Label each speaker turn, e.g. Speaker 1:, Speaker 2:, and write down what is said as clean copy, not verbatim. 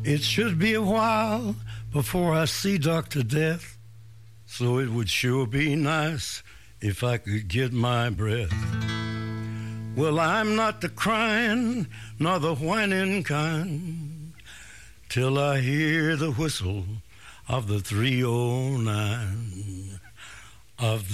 Speaker 1: It should be a while before I see Dr. Death, so it would sure be nice if I could get my breath. Well, I'm not the crying nor the whining kind till I hear the whistle of the 309 of